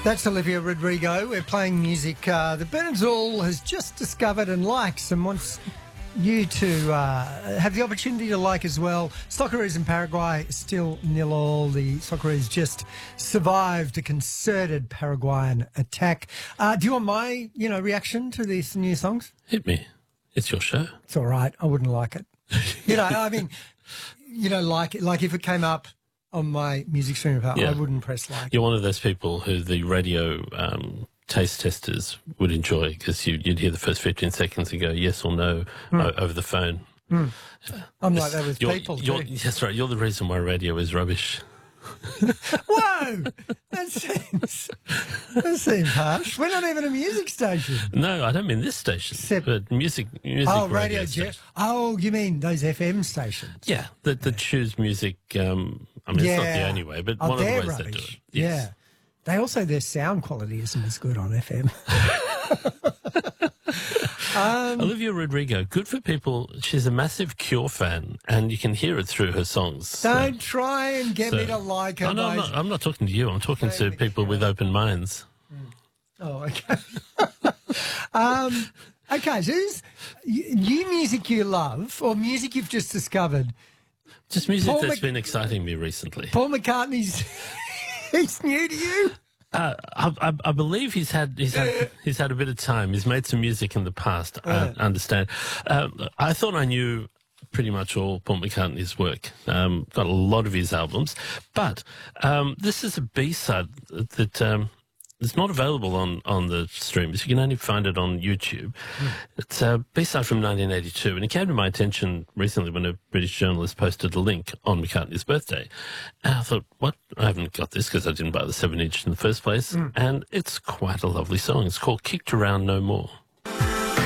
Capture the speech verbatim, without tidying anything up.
That's Olivia Rodrigo. We're playing music uh, that Bernard Zoll has just discovered and likes and wants you to uh, have the opportunity to like as well. Socceroos in Paraguay still nil all. The Socceroos just survived a concerted Paraguayan attack. Uh, do you want my, you know, reaction to these new songs? Hit me. It's your show. It's all right. I wouldn't like it. You know, I mean, you know, like like if it came up on my music stream, yeah. I wouldn't press like. You're one of those people who the radio um, taste testers would enjoy because you, you'd hear the first fifteen seconds and go yes or no mm. o- over the phone. Mm. I'm like that with you're, people you're, too. That's right. You're the reason why radio is rubbish. Whoa! That seems, that seems harsh. We're not even a music station. No, I don't mean this station. Except, but music, music oh, radio. radio jet. Oh, you mean those F M stations? Yeah, that that choose music. Um, I mean, yeah. it's not the only way, but oh, one of the ways rubbish. they do it. Yes. Yeah. They also, their sound quality isn't as good on F M. um, Olivia Rodrigo, good for people. She's a massive Cure fan, and you can hear it through her songs. Don't so, try and get so, me to like her. Oh, no, I'm not, I'm not talking to you. I'm talking to people with open minds. Oh, okay. um, okay, so this, new music you love, or music you've just discovered? Just music Paul that's Mc- been exciting me recently. Paul McCartney's... He's new to you? Uh, I, I, I believe he's had he's had he's had a bit of time. He's made some music in the past. I understand. Um, I thought I knew pretty much all Paul McCartney's work. Um, got a lot of his albums, but um, this is a B-side that um, is not available on on the streams. You can only find it on YouTube. Mm. It's a B-side from nineteen eighty-two, and it came to my attention recently when a British journalist posted a link on McCartney's birthday. And I thought, what? I haven't got this because I didn't buy the seven inch in the first place. Mm. And it's quite a lovely song. It's called Kicked Around No More.